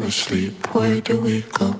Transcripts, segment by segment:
asleep, where do we go?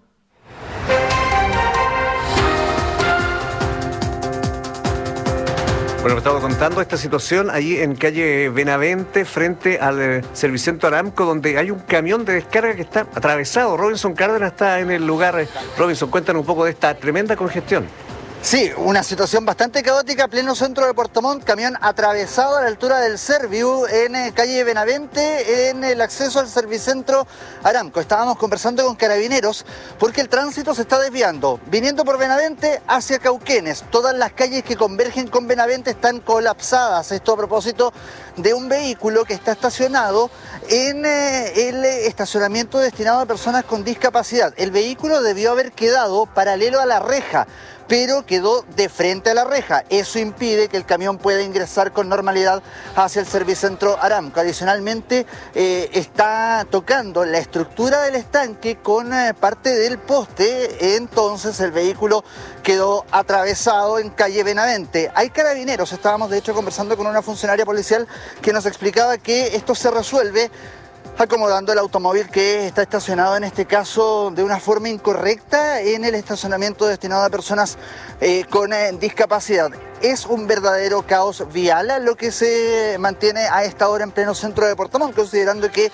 Bueno, me estaba contando esta situación allí en calle Benavente, frente al Servicentro Aramco, donde hay un camión de descarga que está atravesado. Robinson Cárdenas está en el lugar. Robinson, cuéntanos un poco de esta tremenda congestión. Sí, una situación bastante caótica, pleno centro de Puerto Montt, camión atravesado a la altura del Serviu en calle Benavente, en el acceso al Servicentro Aramco. Estábamos conversando con carabineros porque el tránsito se está desviando, viniendo por Benavente hacia Cauquenes. Todas las calles que convergen con Benavente están colapsadas. Esto a propósito de un vehículo que está estacionado en el estacionamiento destinado a personas con discapacidad. El vehículo debió haber quedado paralelo a la reja, pero quedó de frente a la reja. Eso impide que el camión pueda ingresar con normalidad hacia el Servicentro Aramco. Adicionalmente, está tocando la estructura del estanque con parte del poste, entonces el vehículo quedó atravesado en calle Benavente. Hay carabineros, estábamos de hecho conversando con una funcionaria policial que nos explicaba que esto se resuelve acomodando el automóvil que está estacionado en este caso de una forma incorrecta en el estacionamiento destinado a personas con discapacidad. Es un verdadero caos vial lo que se mantiene a esta hora en pleno centro de Puerto Montt, considerando que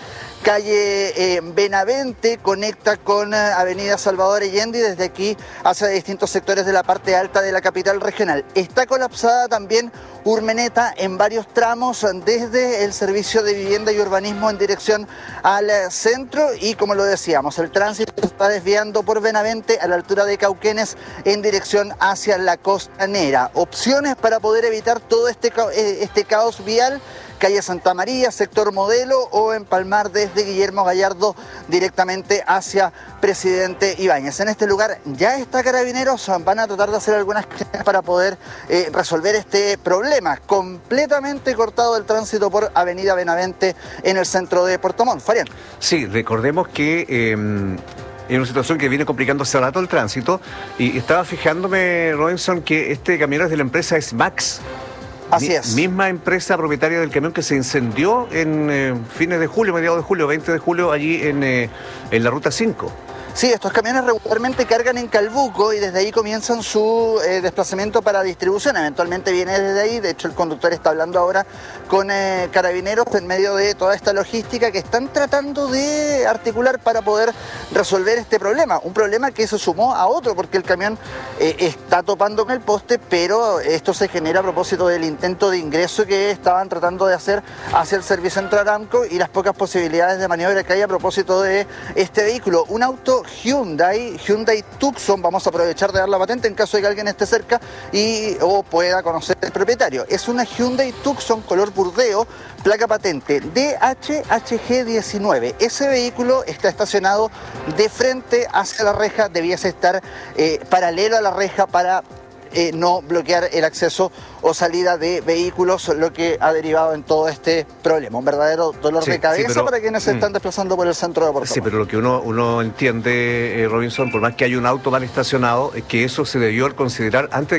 calle Benavente conecta con avenida Salvador Allende y desde aquí hacia distintos sectores de la parte alta de la capital regional. Está colapsada también Urmeneta en varios tramos desde el Servicio de Vivienda y Urbanismo en dirección al centro y, como lo decíamos, el tránsito se está desviando por Benavente a la altura de Cauquenes en dirección hacia la costanera. Opciones para poder evitar todo este caos vial: calle Santa María, sector Modelo, o empalmar desde Guillermo Gallardo directamente hacia Presidente Ibáñez. En este lugar ya está Carabineros, van a tratar de hacer algunas acciones para poder resolver este problema. Completamente cortado el tránsito por avenida Benavente en el centro de Puerto Montt. Farian. Sí, recordemos que es una situación que viene complicando hace rato el tránsito, y estaba fijándome, Robinson, que este camión es de la empresa SMAX. Así es. Misma empresa propietaria del camión que se incendió en fines de julio, mediados de julio, 20 de julio, allí en la ruta 5. Sí, estos camiones regularmente cargan en Calbuco y desde ahí comienzan su desplazamiento para distribución. Eventualmente viene desde ahí. De hecho, el conductor está hablando ahora con carabineros en medio de toda esta logística que están tratando de articular para poder resolver este problema. Un problema que se sumó a otro porque el camión está topando con el poste, pero esto se genera a propósito del intento de ingreso que estaban tratando de hacer hacia el Servicentro Aramco y las pocas posibilidades de maniobra que hay a propósito de este vehículo. Un auto Hyundai Tucson, vamos a aprovechar de dar la patente en caso de que alguien esté cerca o pueda conocer el propietario. Es una Hyundai Tucson color burdeo, placa patente DHHG19. Ese vehículo está estacionado de frente hacia la reja, debiese estar paralelo a la reja para no bloquear el acceso o salida de vehículos, lo que ha derivado en todo este problema. Un verdadero dolor de cabeza para quienes se están desplazando por el centro de Puerto Montt. Sí, pero lo que uno entiende, Robinson, por más que haya un auto mal estacionado, es que eso se debió considerar antes